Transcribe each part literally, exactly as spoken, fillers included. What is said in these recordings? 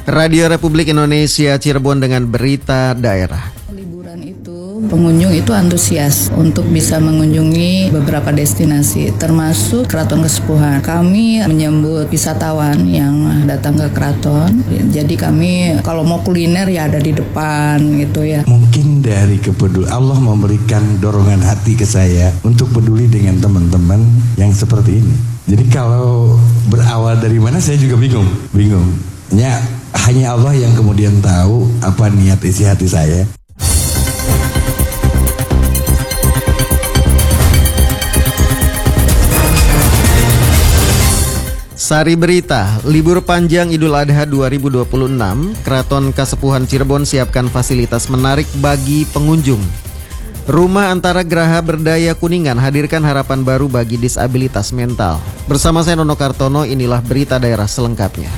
Radio Republik Indonesia Cirebon dengan berita daerah. Liburan itu, pengunjung itu antusias untuk bisa mengunjungi beberapa destinasi, termasuk Keraton Kasepuhan. Kami menyambut wisatawan yang datang ke keraton. Jadi kami kalau mau kuliner ya ada di depan gitu ya. Mungkin dari kepedulian Allah memberikan dorongan hati ke saya untuk peduli dengan teman-teman yang seperti ini. Jadi kalau berawal dari mana saya juga bingung, bingung. Ya, hanya Allah yang kemudian tahu apa niat isi hati saya. Sari berita, libur panjang Idul Adha dua ribu dua puluh enam, Keraton Kasepuhan Cirebon siapkan fasilitas menarik bagi pengunjung. Rumah Antara Graha Berdaya Kuningan hadirkan harapan baru bagi disabilitas mental. Bersama saya Nono Kartono, inilah berita daerah selengkapnya.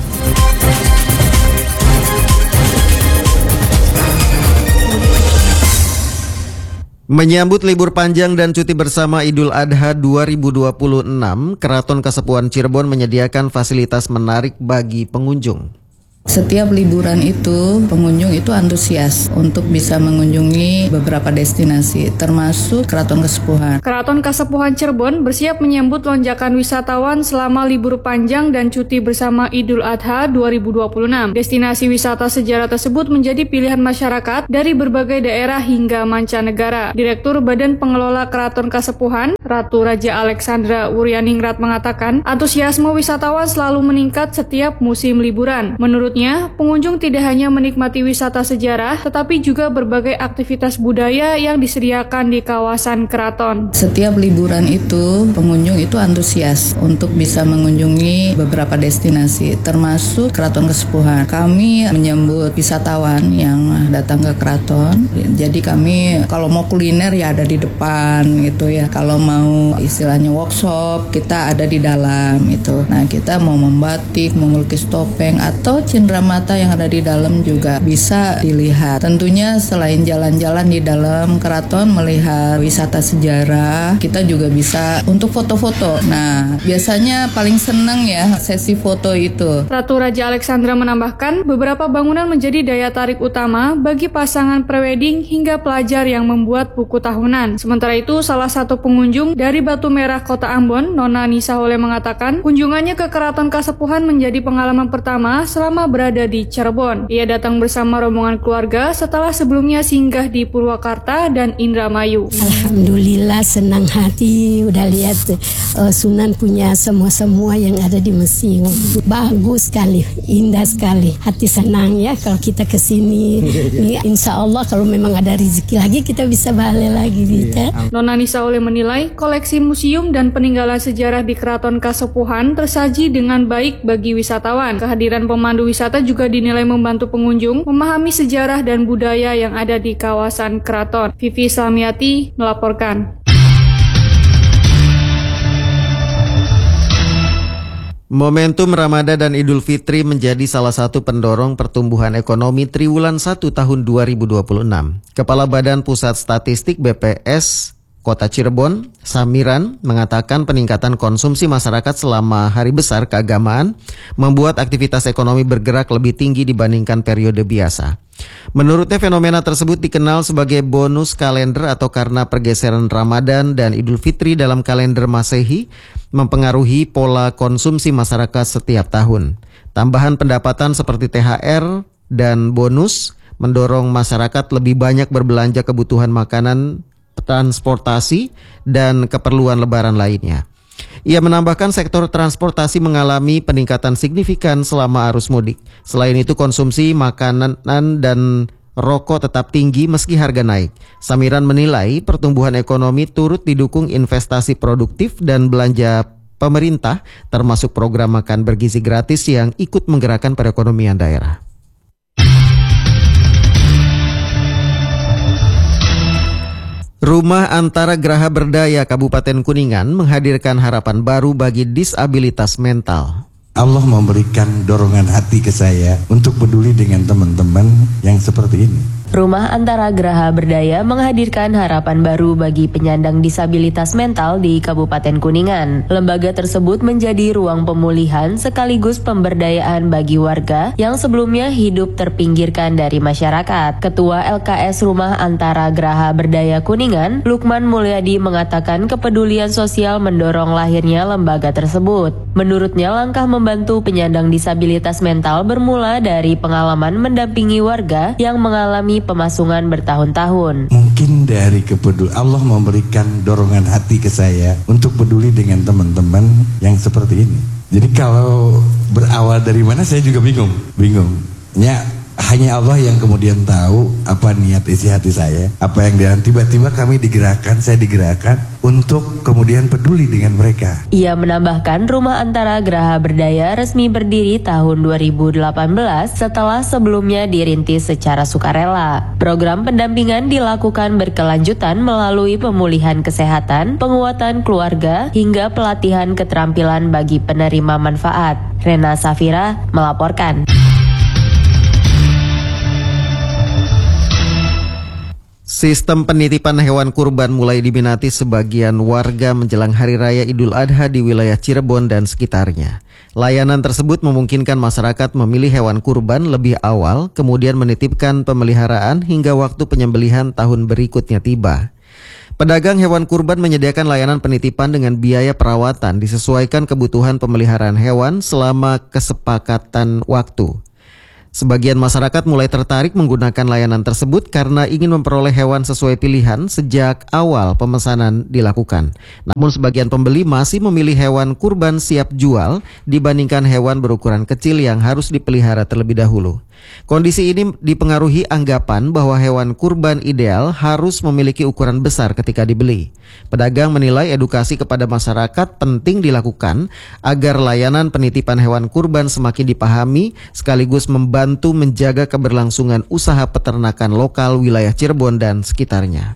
Menyambut libur panjang dan cuti bersama Idul Adha dua ribu dua puluh enam, Keraton Kasepuhan Cirebon menyediakan fasilitas menarik bagi pengunjung. Setiap liburan itu, pengunjung itu antusias untuk bisa mengunjungi beberapa destinasi, termasuk Keraton Kasepuhan. Keraton Kasepuhan Cirebon bersiap menyambut lonjakan wisatawan selama libur panjang dan cuti bersama Idul Adha dua ribu dua puluh enam. Destinasi wisata sejarah tersebut menjadi pilihan masyarakat dari berbagai daerah hingga mancanegara. Direktur Badan Pengelola Keraton Kasepuhan, Ratu Raja Alexandra Wuryaningrat mengatakan, antusiasme wisatawan selalu meningkat setiap musim liburan. Menurut pengunjung tidak hanya menikmati wisata sejarah, tetapi juga berbagai aktivitas budaya yang disediakan di kawasan keraton. Setiap liburan itu, pengunjung itu antusias untuk bisa mengunjungi beberapa destinasi, termasuk Keraton Kasepuhan. Kami menyambut wisatawan yang datang ke keraton. Jadi kami kalau mau kuliner ya ada di depan gitu ya. Kalau mau istilahnya workshop, kita ada di dalam itu. Nah, kita mau membatik, melukis topeng atau mata yang ada di dalam juga bisa dilihat. Tentunya selain jalan-jalan di dalam keraton melihat wisata sejarah, kita juga bisa untuk foto-foto. Nah, biasanya paling seneng ya sesi foto itu. Ratu Raja Alexandra menambahkan, beberapa bangunan menjadi daya tarik utama bagi pasangan prewedding hingga pelajar yang membuat buku tahunan. Sementara itu, salah satu pengunjung dari Batu Merah, Kota Ambon, Nona Nisa Hole mengatakan, kunjungannya ke Keraton Kasepuhan menjadi pengalaman pertama selama berada di Cirebon. Ia datang bersama rombongan keluarga setelah sebelumnya singgah di Purwakarta dan Indramayu. Alhamdulillah, senang hati udah lihat uh, Sunan punya semua-semua yang ada di museum. Bagus sekali, indah sekali. Hati senang ya kalau kita kesini. Insya Allah kalau memang ada rezeki lagi kita bisa balik lagi. Bisa. Nona Nisa Ole menilai koleksi museum dan peninggalan sejarah di Keraton Kasepuhan tersaji dengan baik bagi wisatawan. Kehadiran pemandu wisata juga dinilai membantu pengunjung memahami sejarah dan budaya yang ada di kawasan keraton. Vivi Salmiati melaporkan. Momentum Ramadan dan Idul Fitri menjadi salah satu pendorong pertumbuhan ekonomi triwulan satu tahun dua ribu dua puluh enam. Kepala Badan Pusat Statistik B P S Kota Cirebon, Samiran, mengatakan peningkatan konsumsi masyarakat selama hari besar keagamaan membuat aktivitas ekonomi bergerak lebih tinggi dibandingkan periode biasa. Menurutnya fenomena tersebut dikenal sebagai bonus kalender atau karena pergeseran Ramadan dan Idul Fitri dalam kalender Masehi mempengaruhi pola konsumsi masyarakat setiap tahun. Tambahan pendapatan seperti T H R dan bonus mendorong masyarakat lebih banyak berbelanja kebutuhan makanan, transportasi, dan keperluan lebaran lainnya. Ia menambahkan sektor transportasi mengalami peningkatan signifikan selama arus mudik. Selain itu konsumsi makanan dan rokok tetap tinggi meski harga naik. Samiran menilai pertumbuhan ekonomi turut didukung investasi produktif dan belanja pemerintah, termasuk program makan bergizi gratis yang ikut menggerakkan perekonomian daerah. Rumah Antara Graha Berdaya Kabupaten Kuningan menghadirkan harapan baru bagi disabilitas mental. Allah memberikan dorongan hati ke saya untuk peduli dengan teman-teman yang seperti ini. Rumah Antara Graha Berdaya menghadirkan harapan baru bagi penyandang disabilitas mental di Kabupaten Kuningan. Lembaga tersebut menjadi ruang pemulihan sekaligus pemberdayaan bagi warga yang sebelumnya hidup terpinggirkan dari masyarakat. Ketua L K S Rumah Antara Graha Berdaya Kuningan, Lukman Mulyadi, mengatakan kepedulian sosial mendorong lahirnya lembaga tersebut. Menurutnya, langkah membantu penyandang disabilitas mental bermula dari pengalaman mendampingi warga yang mengalami pemasungan bertahun-tahun. Mungkin dari kepedulian Allah memberikan dorongan hati ke saya untuk peduli dengan teman-teman yang seperti ini. Jadi kalau berawal dari mana saya juga bingung, bingung. Ya, hanya Allah yang kemudian tahu apa niat isi hati saya, apa yang dia. Tiba-tiba kami digerakkan, saya digerakkan untuk kemudian peduli dengan mereka. Ia menambahkan Rumah Antara Graha Berdaya resmi berdiri tahun dua ribu delapan belas setelah sebelumnya dirintis secara sukarela. Program pendampingan dilakukan berkelanjutan melalui pemulihan kesehatan, penguatan keluarga, hingga pelatihan keterampilan bagi penerima manfaat. Rena Safira melaporkan. Sistem penitipan hewan kurban mulai diminati sebagian warga menjelang Hari Raya Idul Adha di wilayah Cirebon dan sekitarnya. Layanan tersebut memungkinkan masyarakat memilih hewan kurban lebih awal, kemudian menitipkan pemeliharaan hingga waktu penyembelihan tahun berikutnya tiba. Pedagang hewan kurban menyediakan layanan penitipan dengan biaya perawatan disesuaikan kebutuhan pemeliharaan hewan selama kesepakatan waktu. Sebagian masyarakat mulai tertarik menggunakan layanan tersebut karena ingin memperoleh hewan sesuai pilihan sejak awal pemesanan dilakukan. Namun sebagian pembeli masih memilih hewan kurban siap jual dibandingkan hewan berukuran kecil yang harus dipelihara terlebih dahulu. Kondisi ini dipengaruhi anggapan bahwa hewan kurban ideal harus memiliki ukuran besar ketika dibeli. Pedagang menilai edukasi kepada masyarakat penting dilakukan agar layanan penitipan hewan kurban semakin dipahami sekaligus membantu menjaga keberlangsungan usaha peternakan lokal wilayah Cirebon dan sekitarnya.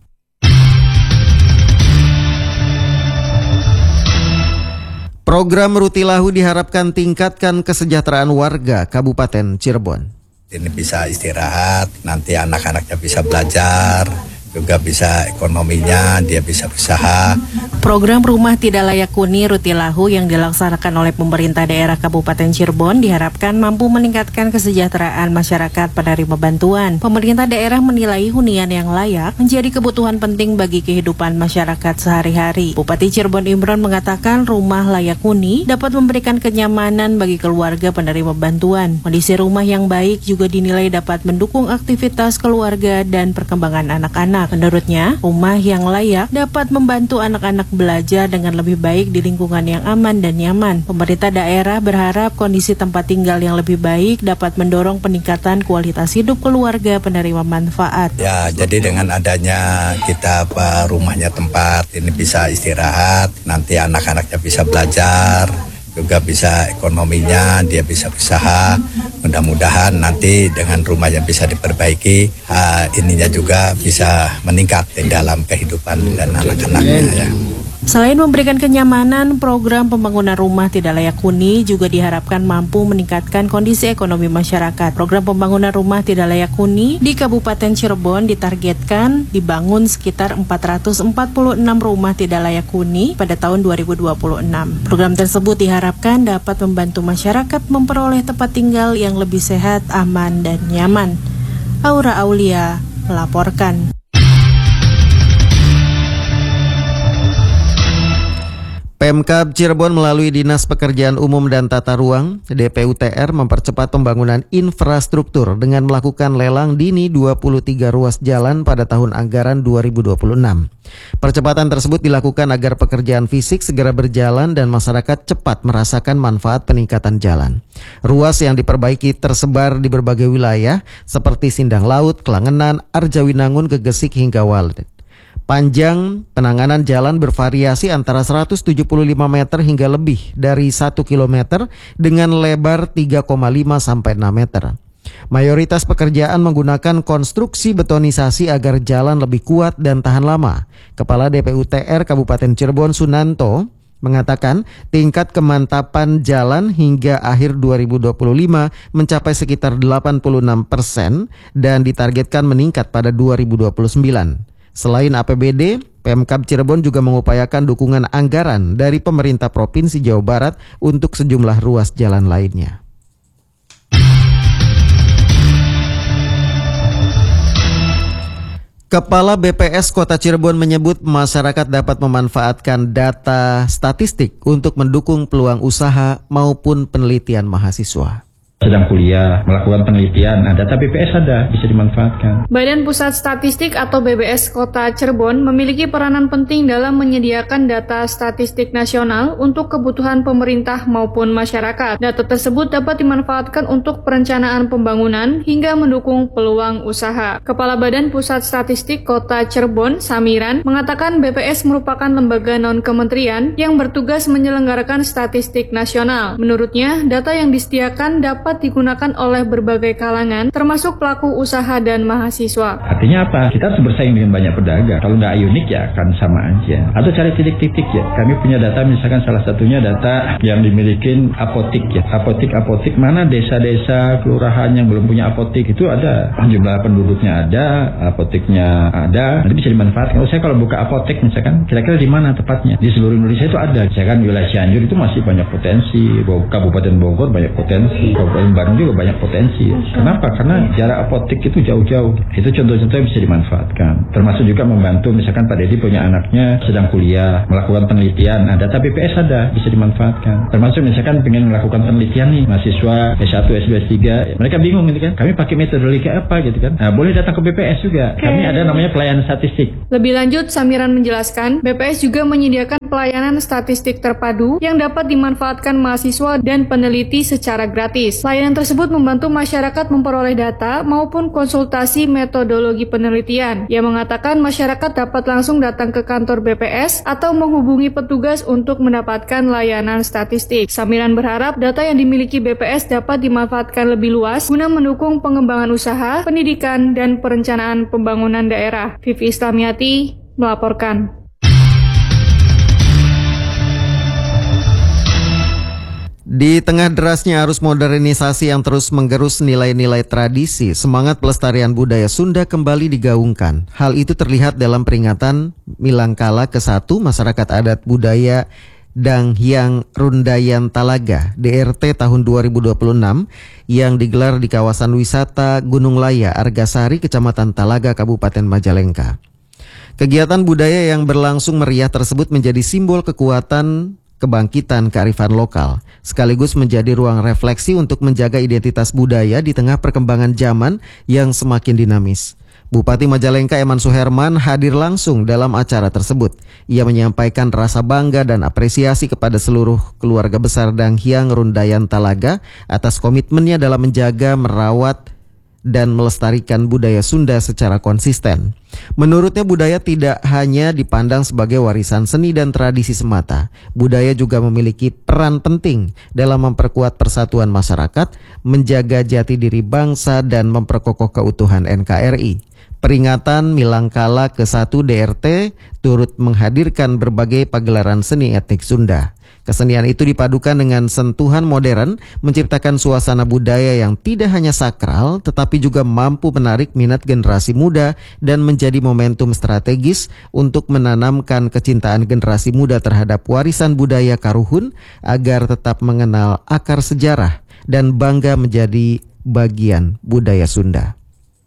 Program Rutilahu diharapkan tingkatkan kesejahteraan warga Kabupaten Cirebon. Ini bisa istirahat, nanti anak-anaknya bisa belajar, juga bisa ekonominya, dia bisa usaha. Program Rumah Tidak Layak Huni Rutilahu yang dilaksanakan oleh pemerintah daerah Kabupaten Cirebon diharapkan mampu meningkatkan kesejahteraan masyarakat penerima bantuan. Pemerintah daerah menilai hunian yang layak menjadi kebutuhan penting bagi kehidupan masyarakat sehari-hari. Bupati Cirebon Imron mengatakan rumah layak huni dapat memberikan kenyamanan bagi keluarga penerima bantuan. Kondisi rumah yang baik juga dinilai dapat mendukung aktivitas keluarga dan perkembangan anak-anak. Menurutnya, rumah yang layak dapat membantu anak-anak belajar dengan lebih baik di lingkungan yang aman dan nyaman. Pemerintah daerah berharap kondisi tempat tinggal yang lebih baik dapat mendorong peningkatan kualitas hidup keluarga penerima manfaat. Ya, jadi dengan adanya kita apa, rumahnya tempat ini bisa istirahat, nanti anak-anaknya bisa belajar, juga bisa ekonominya, dia bisa usaha. Mudah-mudahan nanti dengan rumah yang bisa diperbaiki, uh, ininya juga bisa meningkat di dalam kehidupan dan anak-anaknya ya. Selain memberikan kenyamanan, program pembangunan rumah tidak layak huni juga diharapkan mampu meningkatkan kondisi ekonomi masyarakat. Program pembangunan rumah tidak layak huni di Kabupaten Cirebon ditargetkan dibangun sekitar empat ratus empat puluh enam rumah tidak layak huni pada tahun dua ribu dua puluh enam. Program tersebut diharapkan dapat membantu masyarakat memperoleh tempat tinggal yang lebih sehat, aman, dan nyaman. Aura Aulia melaporkan. Pemkab Cirebon melalui Dinas Pekerjaan Umum dan Tata Ruang D P U T R mempercepat pembangunan infrastruktur dengan melakukan lelang dini dua puluh tiga ruas jalan pada tahun anggaran dua ribu dua puluh enam. Percepatan tersebut dilakukan agar pekerjaan fisik segera berjalan dan masyarakat cepat merasakan manfaat peningkatan jalan. Ruas yang diperbaiki tersebar di berbagai wilayah seperti Sindang Laut, Kelangenan, Arjawinangun, Gegesik hingga Walet. Panjang penanganan jalan bervariasi antara seratus tujuh puluh lima meter hingga lebih dari satu kilometer dengan lebar tiga koma lima sampai enam meter. Mayoritas pekerjaan menggunakan konstruksi betonisasi agar jalan lebih kuat dan tahan lama. Kepala D P U T R Kabupaten Cirebon Sunanto mengatakan tingkat kemantapan jalan hingga akhir dua ribu dua puluh lima mencapai sekitar delapan puluh enam persen dan ditargetkan meningkat pada dua ribu dua puluh sembilan. Selain A P B D, Pemkab Cirebon juga mengupayakan dukungan anggaran dari pemerintah Provinsi Jawa Barat untuk sejumlah ruas jalan lainnya. Kepala B P S Kota Cirebon menyebut masyarakat dapat memanfaatkan data statistik untuk mendukung peluang usaha maupun penelitian mahasiswa. Sedang kuliah, melakukan penelitian, nah data B P S ada, bisa dimanfaatkan. Badan Pusat Statistik atau B B S Kota Cirebon memiliki peranan penting dalam menyediakan data statistik nasional untuk kebutuhan pemerintah maupun masyarakat. Data tersebut dapat dimanfaatkan untuk perencanaan pembangunan hingga mendukung peluang usaha. Kepala Badan Pusat Statistik Kota Cirebon, Samiran, mengatakan B P S merupakan lembaga non-kementerian yang bertugas menyelenggarakan statistik nasional. Menurutnya, data yang disediakan dapat digunakan oleh berbagai kalangan, termasuk pelaku usaha dan mahasiswa. Artinya apa? Kita harus bersaing dengan banyak pedagang. Kalau nggak unik ya akan sama aja. Atau cari titik-titik ya. Kami punya data, misalkan salah satunya data yang dimiliki apotik ya. Apotik-apotik mana desa-desa, kelurahan yang belum punya apotik itu ada. Jumlah penduduknya ada, apotiknya ada. Nanti bisa dimanfaatkan. Oh, saya kalau buka apotek misalkan, kira-kira di mana tepatnya? Di seluruh Indonesia itu ada. Misalkan wilayah Cianjur itu masih banyak potensi. Kabupaten Bogor banyak potensi. Kabupaten Bandung juga banyak potensi. Kenapa? Karena jarak apotek itu jauh-jauh. Itu contoh-contoh yang bisa dimanfaatkan. Termasuk juga membantu, misalkan Pak Dedi punya anaknya sedang kuliah, melakukan penelitian. Nah, data B P S ada, bisa dimanfaatkan. Termasuk misalkan pengen melakukan penelitian nih, mahasiswa S satu, S dua, S tiga. Mereka bingung gitu kan. Kami pakai metodologi apa gitu kan. Nah, boleh datang ke B P S juga. Kami ada namanya pelayanan statistik. Lebih lanjut, Samiran menjelaskan, B P S juga menyediakan pelayanan statistik terpadu yang dapat dimanfaatkan mahasiswa dan peneliti secara gratis. Layanan tersebut membantu masyarakat memperoleh data maupun konsultasi metodologi penelitian. Ia mengatakan masyarakat dapat langsung datang ke kantor B P S atau menghubungi petugas untuk mendapatkan layanan statistik. Samiran berharap data yang dimiliki B P S dapat dimanfaatkan lebih luas guna mendukung pengembangan usaha, pendidikan, dan perencanaan pembangunan daerah. Vivi Islamiati melaporkan. Di tengah derasnya arus modernisasi yang terus menggerus nilai-nilai tradisi, semangat pelestarian budaya Sunda kembali digaungkan. Hal itu terlihat dalam peringatan Milangkala ke satu Masyarakat Adat Budaya Danghyang Rundayan Talaga D R T tahun dua ribu dua puluh enam yang digelar di kawasan wisata Gunung Laya, Argasari, Kecamatan Talaga, Kabupaten Majalengka. Kegiatan budaya yang berlangsung meriah tersebut menjadi simbol kekuatan kebangkitan kearifan lokal, sekaligus menjadi ruang refleksi untuk menjaga identitas budaya di tengah perkembangan zaman yang semakin dinamis. Bupati Majalengka Eman Suherman hadir langsung dalam acara tersebut. Ia menyampaikan rasa bangga dan apresiasi kepada seluruh keluarga besar Danghyang Rundayan Talaga atas komitmennya dalam menjaga, merawat, dan melestarikan budaya Sunda secara konsisten. Menurutnya budaya tidak hanya dipandang sebagai warisan seni dan tradisi semata. Budaya juga memiliki peran penting dalam memperkuat persatuan masyarakat, menjaga jati diri bangsa, dan memperkokoh keutuhan N K R I. Peringatan Milangkala ke satu D R T turut menghadirkan berbagai pagelaran seni etnik Sunda. Kesenian itu dipadukan dengan sentuhan modern, menciptakan suasana budaya yang tidak hanya sakral, tetapi juga mampu menarik minat generasi muda dan menjadi momentum strategis untuk menanamkan kecintaan generasi muda terhadap warisan budaya Karuhun agar tetap mengenal akar sejarah dan bangga menjadi bagian budaya Sunda.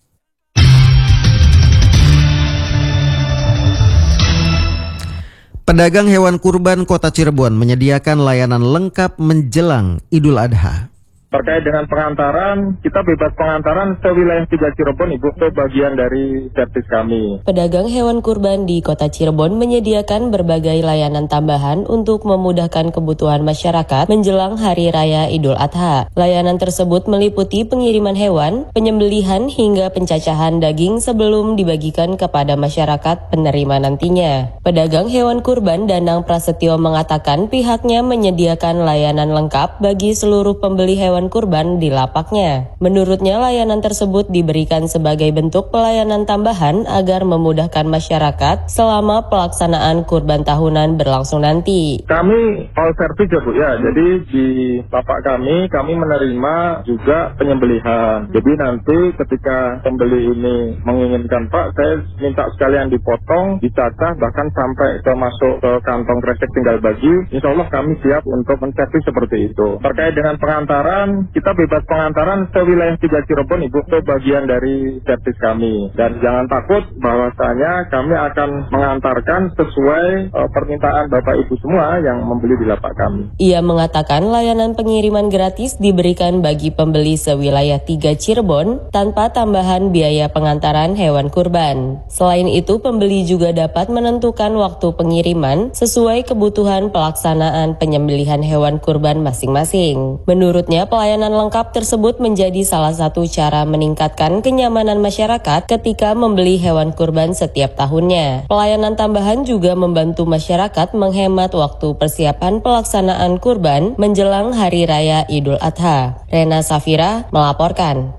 Pedagang hewan kurban Kota Cirebon menyediakan layanan lengkap menjelang Idul Adha. Terkait dengan pengantaran, kita bebas pengantaran sewilayah tiga Cirebon, Ibu. Itu bagian dari servis kami. Pedagang hewan kurban di Kota Cirebon menyediakan berbagai layanan tambahan untuk memudahkan kebutuhan masyarakat menjelang Hari Raya Idul Adha. Layanan tersebut meliputi pengiriman hewan, penyembelihan hingga pencacahan daging sebelum dibagikan kepada masyarakat penerima nantinya. Pedagang hewan kurban Danang Prasetyo mengatakan pihaknya menyediakan layanan lengkap bagi seluruh pembeli hewan hewan kurban di lapaknya. Menurutnya, layanan tersebut diberikan sebagai bentuk pelayanan tambahan agar memudahkan masyarakat selama pelaksanaan kurban tahunan berlangsung nanti. Kami all service ya Bu ya, jadi di lapak kami, kami menerima juga penyembelihan. Jadi nanti ketika pembeli ini menginginkan Pak, saya minta sekalian dipotong, dicacah, bahkan sampai ke masuk ke kantong kresek tinggal bagi, insya Allah kami siap untuk menservis seperti itu. Terkait dengan pengantaran, kita bebas pengantaran sewilayah tiga Cirebon Ibu, itu bagian dari servis kami. Dan jangan takut bahwasanya kami akan mengantarkan sesuai uh, permintaan Bapak Ibu semua yang membeli di lapak kami. Ia mengatakan layanan pengiriman gratis diberikan bagi pembeli sewilayah tiga Cirebon tanpa tambahan biaya pengantaran hewan kurban. Selain itu, pembeli juga dapat menentukan waktu pengiriman sesuai kebutuhan pelaksanaan penyembelihan hewan kurban masing-masing. Menurutnya, pelayanan lengkap tersebut menjadi salah satu cara meningkatkan kenyamanan masyarakat ketika membeli hewan kurban setiap tahunnya. Pelayanan tambahan juga membantu masyarakat menghemat waktu persiapan pelaksanaan kurban menjelang Hari Raya Idul Adha. Rena Safira melaporkan.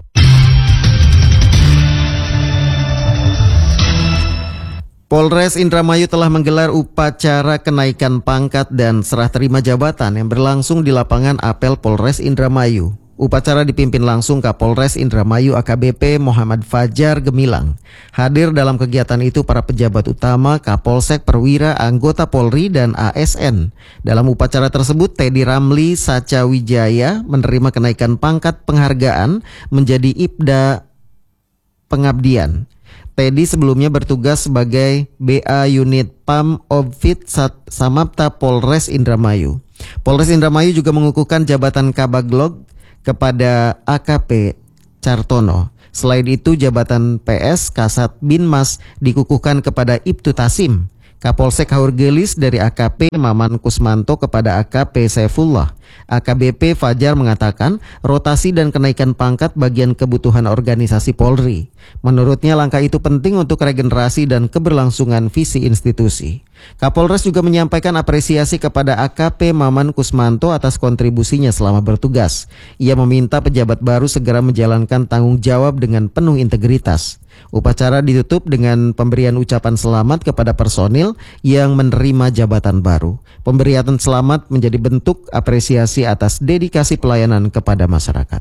Polres Indramayu telah menggelar upacara kenaikan pangkat dan serah terima jabatan yang berlangsung di lapangan apel Polres Indramayu. Upacara dipimpin langsung Kapolres Indramayu A K B P Muhammad Fajar Gemilang. Hadir dalam kegiatan itu para pejabat utama, Kapolsek, perwira, anggota Polri, dan A S N. Dalam upacara tersebut, Teddy Ramli Saca Wijaya menerima kenaikan pangkat penghargaan menjadi Ibda Pengabdian. Teddy sebelumnya bertugas sebagai B A Unit Pam Obfit Samapta Polres Indramayu. Polres Indramayu juga mengukuhkan jabatan Kabaglog kepada A K P Cartono. Selain itu, jabatan P S Kasat Binmas dikukuhkan kepada Ibtu Tasim. Kapolsek Haurgelis dari A K P Maman Kusmanto kepada A K P Saifullah. A K B P Fajar mengatakan rotasi dan kenaikan pangkat bagian kebutuhan organisasi Polri. Menurutnya langkah itu penting untuk regenerasi dan keberlangsungan visi institusi. Kapolres juga menyampaikan apresiasi kepada A K P Maman Kusmanto atas kontribusinya selama bertugas. Ia meminta pejabat baru segera menjalankan tanggung jawab dengan penuh integritas. Upacara ditutup dengan pemberian ucapan selamat kepada personil yang menerima jabatan baru. Pemberian selamat menjadi bentuk apresiasi atas dedikasi pelayanan kepada masyarakat.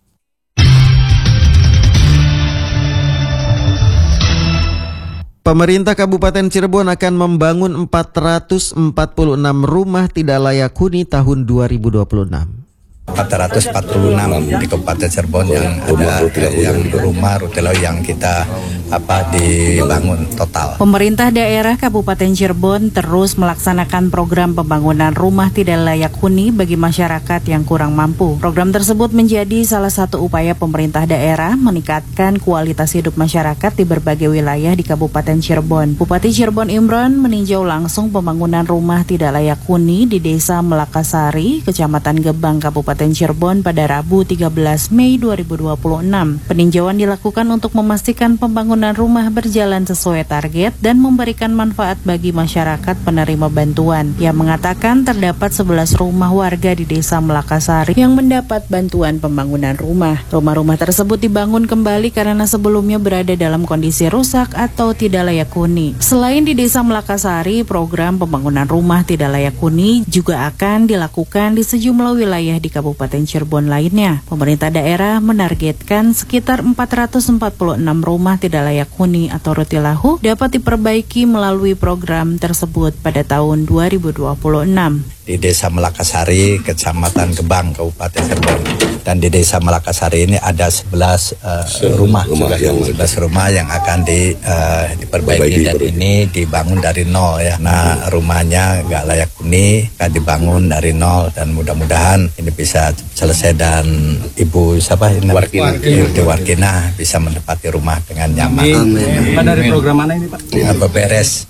Pemerintah Kabupaten Cirebon akan membangun empat ratus empat puluh enam rumah tidak layak huni tahun dua ribu dua puluh enam. empat ratus empat puluh enam di Kabupaten Cirebon yang ada yang rumah rutelo yang kita apa dibangun total. Pemerintah daerah Kabupaten Cirebon terus melaksanakan program pembangunan rumah tidak layak huni bagi masyarakat yang kurang mampu. Program tersebut menjadi salah satu upaya pemerintah daerah meningkatkan kualitas hidup masyarakat di berbagai wilayah di Kabupaten Cirebon. Bupati Cirebon Imron meninjau langsung pembangunan rumah tidak layak huni di Desa Melakasari, Kecamatan Gebang, Kabupaten Cirebon pada Rabu tiga belas Mei dua ribu dua puluh enam. Peninjauan dilakukan untuk memastikan pembangunan rumah berjalan sesuai target dan memberikan manfaat bagi masyarakat penerima bantuan. Ia mengatakan terdapat sebelas rumah warga di Desa Melakasari yang mendapat bantuan pembangunan rumah. Rumah-rumah tersebut dibangun kembali karena sebelumnya berada dalam kondisi rusak atau tidak layak huni. Selain di Desa Melakasari, program pembangunan rumah tidak layak huni juga akan dilakukan di sejumlah wilayah di Kabupaten Cirebon lainnya. Pemerintah daerah menargetkan sekitar empat ratus empat puluh enam rumah tidak layak huni atau rutilahu dapat diperbaiki melalui program tersebut pada tahun dua ribu dua puluh enam. Di Desa Melakasari, Kecamatan Gebang, Kabupaten Cirebon. Dan di Desa Melakasari ini ada sebelas uh, rumah, rumah yang sebelas rumah yang akan di, uh, diperbaiki dan ini dibangun dari nol ya. Nah, rumahnya nggak layak huni, akan dibangun dari nol dan mudah-mudahan ini bisa selesai dan Ibu siapa ini? Warkina. Ibu Warkina bisa menempati rumah dengan nyaman. Amin. Pak, dari program mana ini Pak? Beberes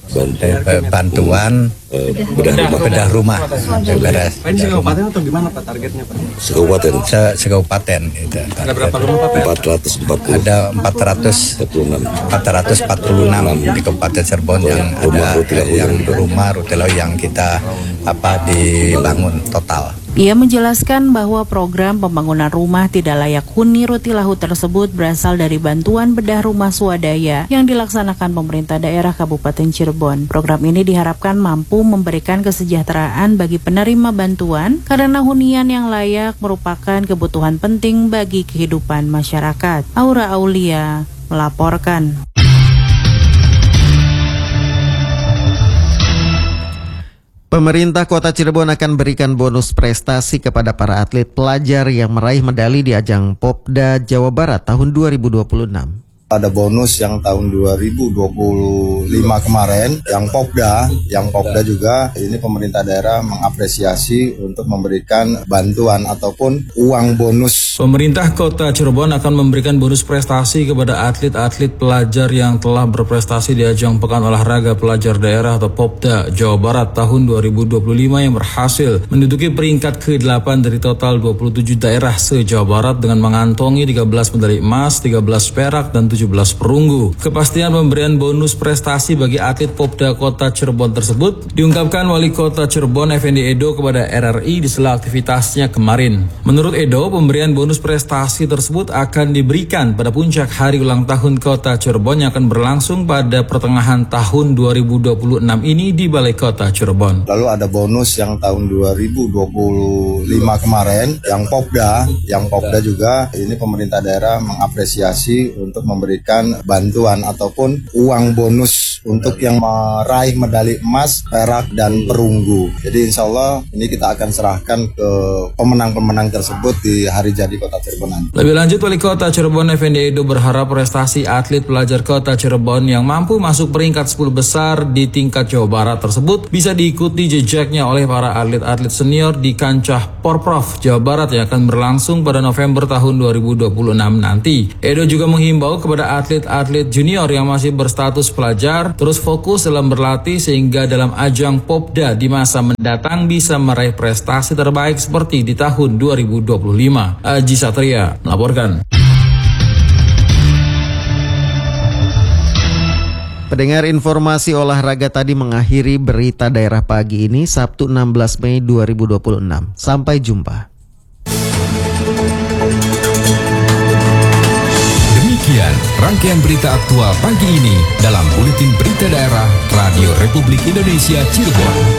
bantuan uh, bedah rumah. Bedah rumah. Beberes. Pak, ini sekabupaten atau gimana Pak targetnya Pak? Sekabupaten. Se sekabupaten itu. Ada berapa rumah Pak? empat ratus empat puluh. Ada empat ratus empat puluh enam di Kabupaten Cirebon yang rumah ada yang rumah rutelo yang kita apa dibangun total. Ia menjelaskan bahwa program pembangunan rumah tidak layak huni Rutilahu tersebut berasal dari bantuan bedah rumah swadaya yang dilaksanakan pemerintah daerah Kabupaten Cirebon. Program ini diharapkan mampu memberikan kesejahteraan bagi penerima bantuan karena hunian yang layak merupakan kebutuhan penting bagi kehidupan masyarakat. Aura Aulia melaporkan. Pemerintah Kota Cirebon akan berikan bonus prestasi kepada para atlet pelajar yang meraih medali di ajang Popda Jawa Barat tahun dua ribu dua puluh enam. Ada bonus yang tahun dua ribu dua puluh lima kemarin, yang Popda, yang Popda juga ini pemerintah daerah mengapresiasi untuk memberikan bantuan ataupun uang bonus. Pemerintah Kota Cirebon akan memberikan bonus prestasi kepada atlet-atlet pelajar yang telah berprestasi di ajang Pekan Olahraga Pelajar Daerah atau Popda Jawa Barat tahun dua ribu dua puluh lima yang berhasil menduduki peringkat ke delapan dari total dua puluh tujuh daerah se-Jawa Barat dengan mengantongi tiga belas medali emas, tiga belas perak, dan tujuh belas perunggu. Kepastian pemberian bonus prestasi bagi atlet Popda Kota Cirebon tersebut diungkapkan Wali Kota Cirebon Effendi Edo kepada R R I di sela aktivitasnya kemarin. Menurut Edo, pemberian bonus prestasi tersebut akan diberikan pada puncak hari ulang tahun Kota Cirebon yang akan berlangsung pada pertengahan tahun dua ribu dua puluh enam ini di Balai Kota Cirebon. Lalu ada bonus yang tahun dua ribu dua puluh lima kemarin, yang Popda, yang Popda juga ini pemerintah daerah mengapresiasi untuk memberikan memberikan bantuan ataupun uang bonus untuk yang meraih medali emas, perak, dan perunggu. Jadi insya Allah ini kita akan serahkan ke pemenang-pemenang tersebut di hari jadi Kota Cirebon nanti. Lebih lanjut, Wali Kota Cirebon Effendi Edo berharap prestasi atlet pelajar Kota Cirebon yang mampu masuk peringkat sepuluh besar di tingkat Jawa Barat tersebut bisa diikuti jejaknya oleh para atlet-atlet senior di kancah Porprov Jawa Barat yang akan berlangsung pada November tahun dua ribu dua puluh enam nanti. Edo juga menghimbau kepada atlet-atlet junior yang masih berstatus pelajar terus fokus dalam berlatih sehingga dalam ajang Popda di masa mendatang bisa meraih prestasi terbaik seperti di tahun dua ribu dua puluh lima. Aji Satria melaporkan. Pendengar, informasi olahraga tadi mengakhiri berita daerah pagi ini Sabtu enam belas Mei dua ribu dua puluh enam. Sampai jumpa. Demikian rangkaian berita aktual pagi ini dalam Buletin Berita Daerah Radio Republik Indonesia Cirebon.